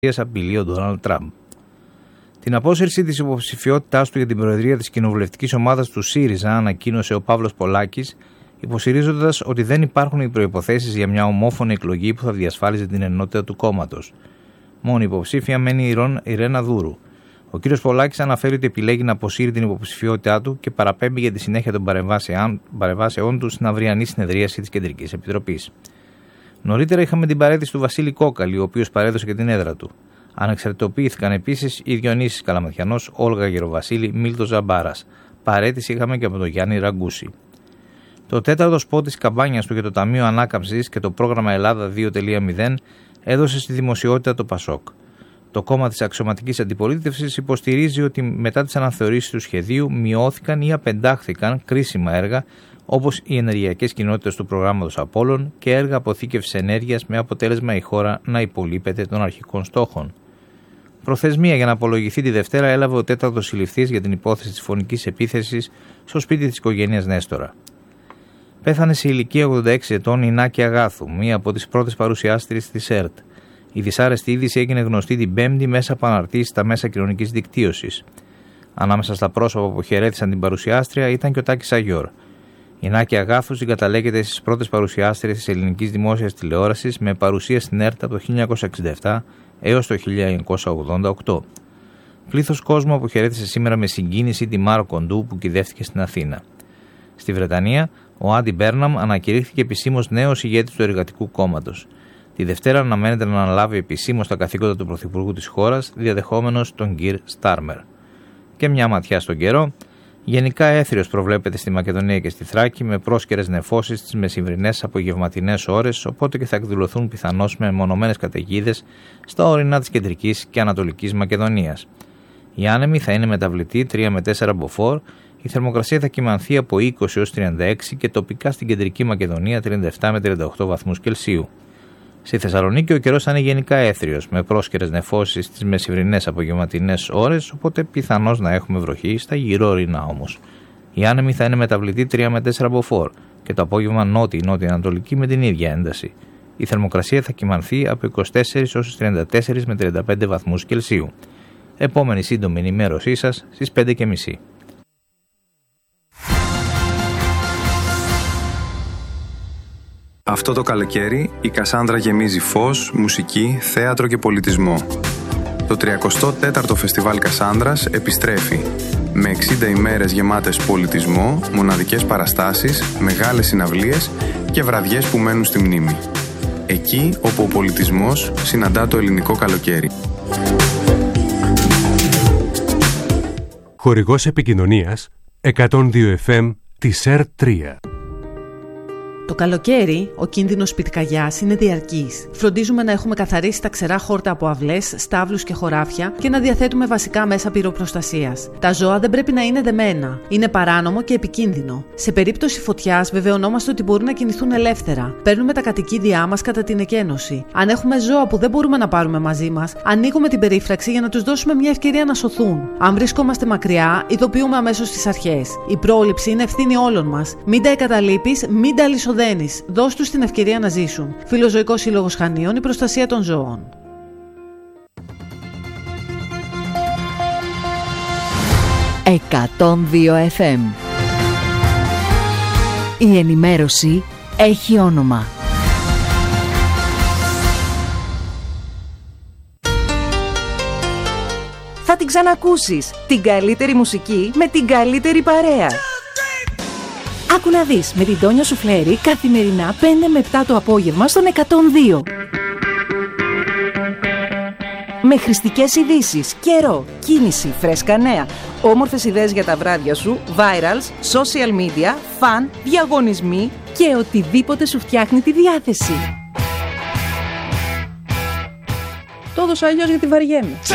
απειλεί ο Ντόναλντ Τραμπ. Την απόσυρση της υποψηφιότητάς του για την προεδρία της κοινοβουλευτικής ομάδας του ΣΥΡΙΖΑ ανακοίνωσε ο Παύλος Πολάκης, υποστηρίζοντας ότι δεν υπάρχουν οι προϋποθέσεις για μια ομόφωνη εκλογή που θα διασφάλιζε την ενότητα του κόμματος. Μόνη υποψήφια μένει η Ρένα Δούρου. Ο κ. Πολάκης αναφέρει ότι επιλέγει να αποσύρει την υποψηφιότητά του και παραπέμπει για τη συνέχεια των παρεμβάσεών του στην αυριανή συνεδρίαση της Κεντρικής Επιτροπής. Νωρίτερα είχαμε την παρέτηση του Βασίλη Κόκαλη, ο οποίος παρέδωσε και την έδρα του. Ανεξαρτητοποιήθηκαν επίσης οι Διονύσης Καλαμαθιανός, Όλγα Γεροβασίλη, Μίλτος Ζαμπάρας. Παρέτηση είχαμε και από τον Γιάννη Ραγκούση. Το τέταρτο σποτ της καμπάνιας του για το Ταμείο Ανάκαμψης και το πρόγραμμα Ελλάδα 2.0 έδωσε στη δημοσιότητα το Πασόκ. Το κόμμα της αξιωματικής αντιπολίτευσης υποστηρίζει ότι μετά τις αναθεωρήσεις του σχεδίου μειώθηκαν ή απεντάχθηκαν κρίσιμα έργα όπως οι ενεργειακές κοινότητες του προγράμματος Απόλλων και έργα αποθήκευσης ενέργειας με αποτέλεσμα η χώρα να υπολείπεται των αρχικών στόχων. Προθεσμία για να απολογηθεί τη Δευτέρα έλαβε ο τέταρτος συλληφθής για την υπόθεση της φωνικής επίθεσης στο σπίτι της οικογένειας Νέστορα. Πέθανε σε ηλικία 86 ετών η Νάκη Αγάθου, μία από τις πρώτες παρουσιάστριες της ΕΡΤ. Η δυσάρεστη είδηση έγινε γνωστή την Πέμπτη μέσα από αναρτήσεις στα μέσα κοινωνικής δικτύωσης. Ανάμεσα στα πρόσωπα που χαιρέτησαν την παρουσιάστρια ήταν και ο Τάκης Αγιώρ. Η Νάκη Αγάθου συγκαταλέγεται στις πρώτες παρουσιάστριες της ελληνικής δημόσιας τηλεόρασης με παρουσία στην ΕΡΤ από το 1967 έως το 1988. Πλήθος κόσμου αποχαιρέτησε σήμερα με συγκίνηση τη Μάρο Κοντού που κυδεύτηκε στην Αθήνα. Στη Βρετανία, ο Άντι Μπέρναμ ανακηρύχθηκε επισήμως νέος ηγέτης του Εργατικού Κόμματος. Τη Δευτέρα αναμένεται να αναλάβει επισήμως τα καθήκοντα του Πρωθυπουργού της χώρας, διαδεχόμενος τον Γκίρ Στάρμερ. Και μια ματιά στον καιρό. Γενικά έθριος προβλέπεται στη Μακεδονία και στη Θράκη με πρόσκαιρες νεφώσεις στις μεσημβρινές απογευματινές ώρες, οπότε και θα εκδηλωθούν πιθανώς με μονομένες καταιγίδες στα ορεινά της κεντρικής και ανατολικής Μακεδονίας. Η άνεμη θα είναι μεταβλητή 3 με 4 μποφόρ, η θερμοκρασία θα κυμανθεί από 20 έως 36 και τοπικά στην κεντρική Μακεδονία 37 με 38 βαθμούς Κελσίου. Στη Θεσσαλονίκη ο καιρός θα είναι γενικά έθριος, με πρόσκαιρες νεφώσεις στις μεσημβρινές απογευματινές ώρες, οπότε πιθανώς να έχουμε βροχή στα γύρω ορεινά όμως. Η άνεμη θα είναι μεταβλητή 3 με 4 μποφόρ και το απόγευμα νότια-ανατολική με την ίδια ένταση. Η θερμοκρασία θα κυμανθεί από 24 έως 34 με 35 βαθμούς Κελσίου. Επόμενη σύντομη ενημέρωσή σας στις 5:30. Αυτό το καλοκαίρι η Κασάνδρα γεμίζει φως, μουσική, θέατρο και πολιτισμό. Το 34ο Φεστιβάλ Κασάνδρας επιστρέφει με 60 ημέρες γεμάτες πολιτισμό, μοναδικές παραστάσεις, μεγάλες συναυλίες και βραδιές που μένουν στη μνήμη. Εκεί όπου ο πολιτισμός συναντά το ελληνικό καλοκαίρι. Χορηγός επικοινωνίας 102 FM της ΕΡΤ3. Το καλοκαίρι, ο κίνδυνος πυρκαγιάς είναι διαρκής. Φροντίζουμε να έχουμε καθαρίσει τα ξερά χόρτα από αυλές, στάβλους και χωράφια και να διαθέτουμε βασικά μέσα πυροπροστασίας. Τα ζώα δεν πρέπει να είναι δεμένα. Είναι παράνομο και επικίνδυνο. Σε περίπτωση φωτιάς, βεβαιωνόμαστε ότι μπορούν να κινηθούν ελεύθερα. Παίρνουμε τα κατοικίδια μας κατά την εκένωση. Αν έχουμε ζώα που δεν μπορούμε να πάρουμε μαζί μας, ανοίγουμε την περίφραξη για να τους δώσουμε μια ευκαιρία να σωθούν. Αν βρισκόμαστε μακριά, ειδοποιούμε αμέσως τις αρχές. Η πρόληψη είναι ευθύνη όλων μας. Μην τα εγκαταλείπεις, μην τα αλυσοδένεις. Δώσ' τους την ευκαιρία να ζήσουν. Φιλοζωικός Σύλλογος Χανίων, η προστασία των ζώων. 102 FM. Η ενημέρωση έχει όνομα. Θα την ξανακούσεις. Την καλύτερη μουσική με την καλύτερη παρέα. Άκου να δεις με την Τόνια Σουφλέρη καθημερινά 5 με 7 το απόγευμα στον 102. Με χρηστικές ειδήσεις, καιρό, κίνηση, φρέσκα νέα, όμορφες ιδέες για τα βράδια σου, virals, social media, φαν, διαγωνισμοί και οτιδήποτε σου φτιάχνει τη διάθεση. Το έδωσα αλλιώς γιατί βαριέμαι.